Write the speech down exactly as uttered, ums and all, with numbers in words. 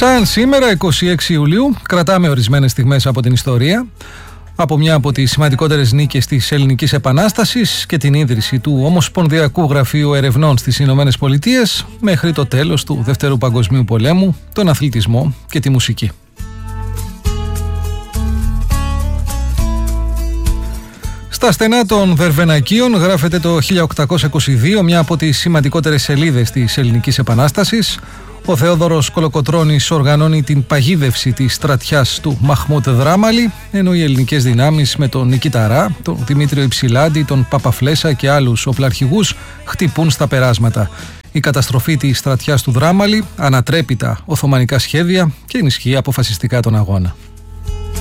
Σαν σήμερα, εικοστή έκτη Ιουλίου, κρατάμε ορισμένες στιγμές από την ιστορία, από μια από τις σημαντικότερες νίκες της Ελληνικής Επανάστασης και την ίδρυση του Ομοσπονδιακού Γραφείου Ερευνών στις Ηνωμένες Πολιτείες, μέχρι το τέλος του Δεύτερου Παγκοσμίου Πολέμου, τον αθλητισμό και τη μουσική. Στα στενά των Βερβενακίων γράφεται το χίλια οκτακόσια είκοσι δύο μια από τις σημαντικότερες σελίδες της Ελληνικής Επανάστασης. Ο Θεόδωρος Κολοκοτρώνης οργανώνει την παγίδευση της στρατιάς του Μαχμούτ Δράμαλη, ενώ οι ελληνικές δυνάμεις με τον Νικήτα Ρά, τον Δημήτριο Υψηλάντη, τον Παπαφλέσσα και άλλους οπλαρχηγούς χτυπούν στα περάσματα. Η καταστροφή της στρατιάς του Δράμαλη ανατρέπει τα οθωμανικά σχέδια και ενισχύει αποφασιστικά τον αγώνα.